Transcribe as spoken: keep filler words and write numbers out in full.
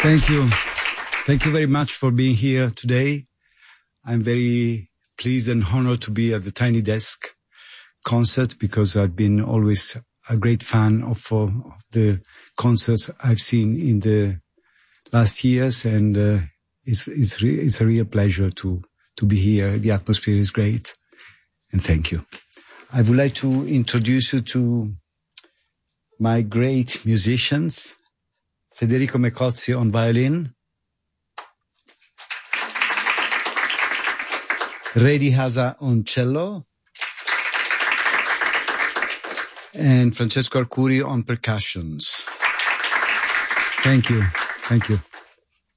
Thank you. Thank you very much for being here today. I'm very pleased and honored to be at the Tiny Desk concert because I've been always a great fan of, uh, of the concerts I've seen in the last years, and uh, it's it's, re- it's a real pleasure to to be here. The atmosphere is great, and thank you. I would like to introduce you to my great musicians. Federico Mecozzi on violin, Redi Haza on cello, and Francesco Arcuri on percussions. Thank you. Thank you.